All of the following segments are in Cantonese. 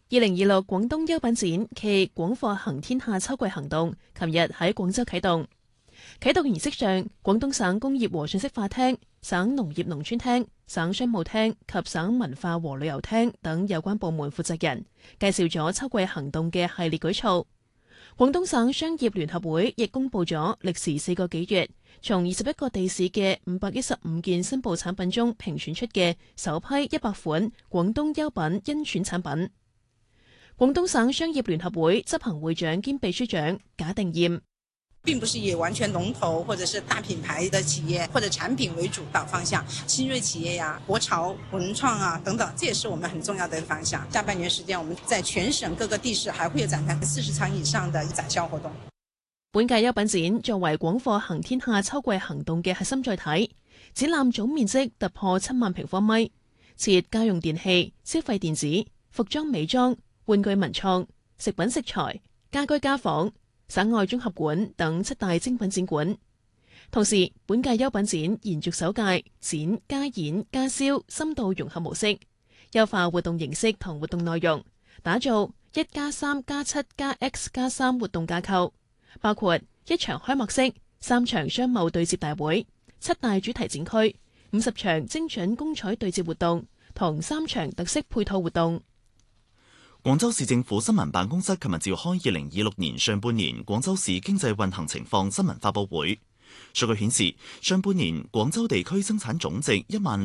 2026廣東優品展暨廣貨行天下秋季行動，琴日喺廣州啟動。啟動儀式上，廣東省工業和信息化廳、省農業農村廳、省商務廳及省文化和旅遊廳等有關部門負責人介紹咗秋季行動嘅系列舉措。廣東省商業聯合會亦公布咗歷時4個幾月，從21個地市嘅515件申報產品中評選出嘅首批100款廣東優品甄選產品。廣東省商業聯合會執行會長兼秘書長賈定艷， 並不是以完全龍頭或者是大品牌的企業或者產品為主導方向，新銳企業呀、國潮、文創啊等等，這也是我們很重要的方向。下半年時間，我們在全省各個地市還會有展開40場以上的展銷活動。 本屆優品展作為廣貨行天下秋季行動嘅核心載體，展覽總面積突破7萬平方米，設家用電器、消費電子、服裝美妝、玩具文創、食品食材、家居家紡、省外綜合館等7大精品展館。同時，本屆優品展延續首屆展加演加銷深度融合模式，優化活動形式同活動內容，打造1+3+7+X+3活動架構，包括1場開幕式、3場商貿對接大會、7大主題展區、50場精準公彩對接活動同3場特色配套活動。 廣州市政府新聞辦公室琴日召開2026年上半年廣州市經濟運行情況新聞發佈會。數據顯示，上半年廣州地區生產總值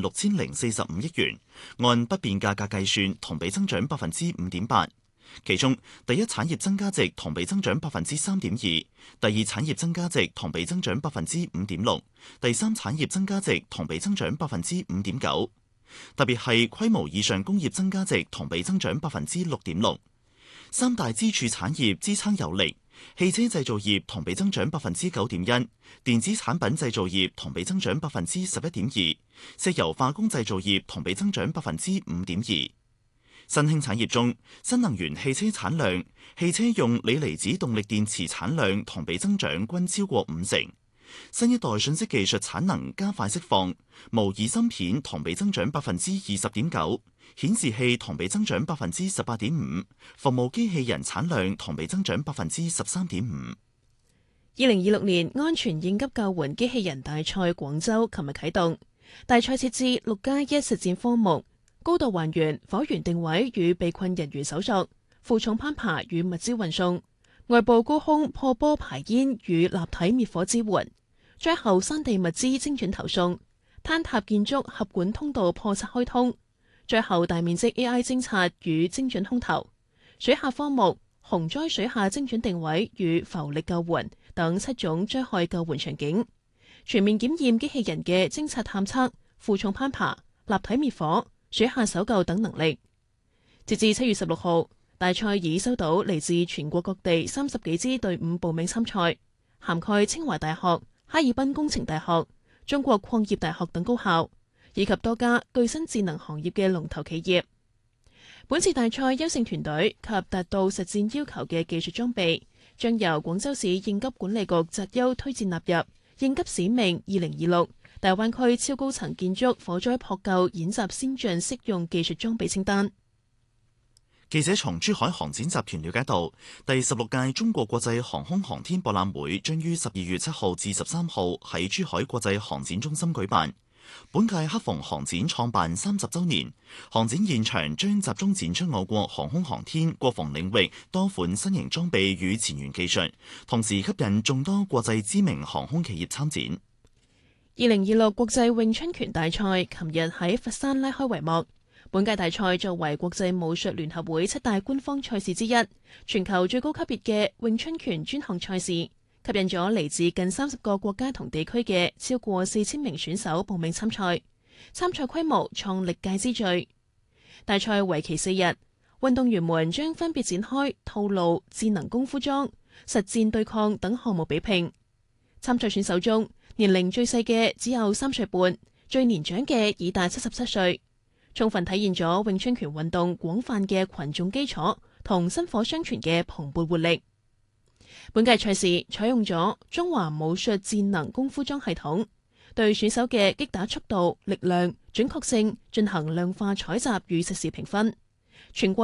16045億元，按不變價格計算，同比增長5.8%。其中，第一產業增加值同比增長3.2%，第二產業增加值同比增長5.6%，第三產業增加值同比增長5.9%。特別係規模以上工業增加值同比增長6.6%，三大支柱產業支撐有力，汽車製造業同比增長9.1%，電子產品製造業同比增長11.2%，石油化工製造業同比增長5.2%。新興產業中，新能源汽車產量、汽車用鋰離子動力電池產量同比增長均超過50%。新一代信息技術產能加快釋放，模擬芯片同比增長20.9%，顯示器同比增長18.5%，服務機器人產量同比增長13.5%。 2026年安全應急救援機器人大賽廣州琴日啟動，大賽設置6+1實戰科目，高度還原、火源定位與被困人員搜索、負重攀爬與物資運送、外部高空破波排煙與立體滅火支援、災後山地物資精準投送、坍塌建築合管通道破拆開通、災後大面積 AI 偵察與精準空投、水下科目、洪災水下精準定位與浮力救援等7種災害救援場景，全面檢驗機器人嘅偵察探測、負重攀爬、立體滅火、水下搜救等能力。截至7月16號，大賽已收到嚟自全國各地30幾支隊伍報名參賽，涵蓋清華大學、哈爾濱工程大學、中國礦業大學等高校，以及多家具新智能行業嘅龍頭企業。本次大賽優勝團隊及達到實戰要求嘅技術裝備，將由廣州市應急管理局擇優推薦納入應急使命2026大灣區超高層建築火災撲救演習先進適用技術裝備清單。 記者從珠海航展集團了解到，第16屆中國國際航空航天博覽會將於12月7號至13號喺珠海國際航展中心舉辦。本屆恰逢航展創辦30週年，航展現場將集中展出我國航空航天、國防領域多款新型裝備與前沿技術，同時吸引眾多國際知名航空企業參展。 2026國際詠春拳大賽琴日喺佛山拉開帷幕。本屆大賽作為國際武術聯合會7大官方賽事之一，全球最高級別嘅詠春拳專項賽事，吸引咗嚟自近30個國家同地區嘅超過4000名選手報名參賽，參賽規模創歷屆之最。大賽為期4日，運動員們將分別展開套路、智能功夫裝、實戰對抗等項目比拼。參賽選手中，年齡最細嘅只有3歲半，最年長嘅已達77歲。充分體現咗詠春拳運動廣泛嘅群眾基礎同薪火相傳嘅蓬勃活力。本屆賽事採用咗中華武術智能功夫裝系統，對選手嘅擊打速度、力量、準確性進行量化採集與實時評分。全國